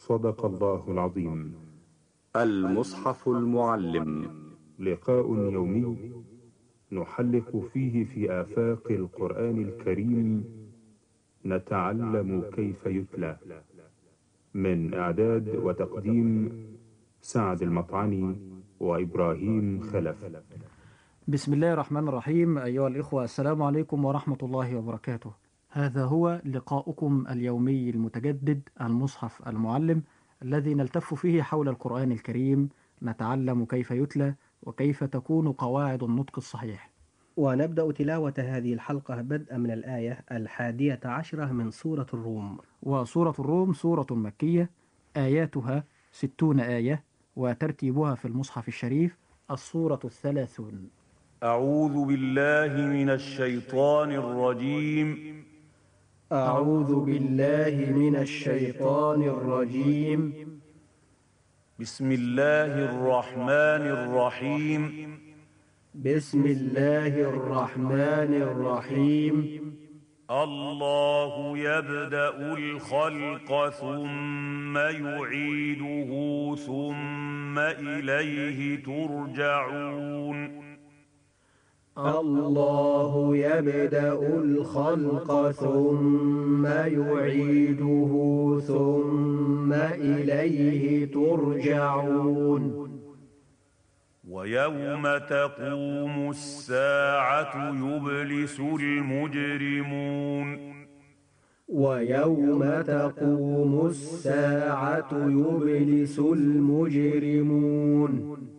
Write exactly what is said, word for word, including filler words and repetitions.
صدق الله العظيم. المصحف المعلم، لقاء يومي نحلق فيه في آفاق القرآن الكريم، نتعلم كيف يتلى. من إعداد وتقديم سعد المطعني وإبراهيم خلف. بسم الله الرحمن الرحيم. أيها الإخوة، السلام عليكم ورحمة الله وبركاته. هذا هو لقاؤكم اليومي المتجدد، المصحف المعلم، الذي نلتف فيه حول القرآن الكريم، نتعلم كيف يتلى وكيف تكون قواعد النطق الصحيح. ونبدأ تلاوة هذه الحلقة بدءا من الآية الحادية عشرة من سورة الروم. وسورة الروم سورة مكية، آياتها ستون آية، وترتيبها في المصحف الشريف السورة الثلاثون. أعوذ بالله من الشيطان الرجيم. أعوذ بالله من الشيطان الرجيم. بسم الله الرحمن الرحيم. بسم الله الرحمن الرحيم. الله يبدأ الخلق ثم يعيده ثم إليه ترجعون. الله يبدأ الخلق ثم يعيده ثم إليه ترجعون. ويوم تقوم الساعة يبلس المجرمون. ويوم تقوم الساعة يبلس المجرمون.